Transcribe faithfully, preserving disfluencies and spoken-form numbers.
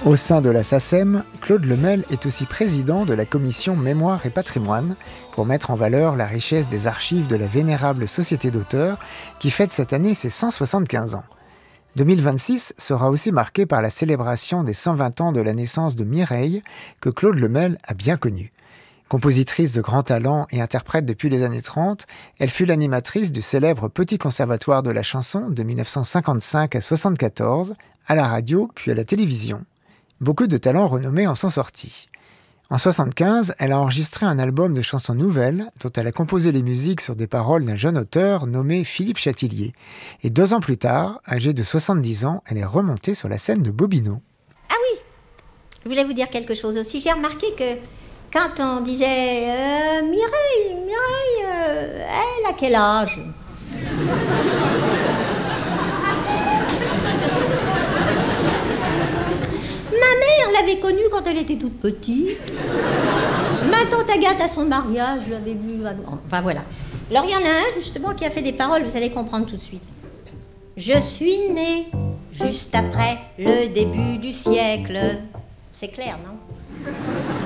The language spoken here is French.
Au sein de la SACEM, Claude Lemel est aussi président de la commission Mémoire et Patrimoine pour mettre en valeur la richesse des archives de la vénérable Société d'auteurs qui fête cette année ses cent soixante-quinze ans. deux mille vingt-six sera aussi marqué par la célébration des cent vingt ans de la naissance de Mireille, que Claude Lemel a bien connue. Compositrice de grand talent et interprète depuis les années trente, elle fut l'animatrice du célèbre Petit Conservatoire de la chanson de mille neuf cent cinquante-cinq à soixante-quatorze, à la radio puis à la télévision. Beaucoup de talents renommés en sont sortis. En soixante-quinze, elle a enregistré un album de chansons nouvelles dont elle a composé les musiques sur des paroles d'un jeune auteur nommé Philippe Chatillier. Et deux ans plus tard, âgée de soixante-dix ans, elle est remontée sur la scène de Bobino. Ah oui, je voulais vous dire quelque chose aussi. J'ai remarqué que quand on disait euh, « Mireille, Mireille, euh, elle a quel âge ?» Ma mère l'avait connue quand elle était toute petite. Ma tante Agathe à son mariage, je l'avais vue. Enfin voilà. Alors il y en a un justement qui a fait des paroles, vous allez comprendre tout de suite. Je suis née juste après le début du siècle. C'est clair, non ?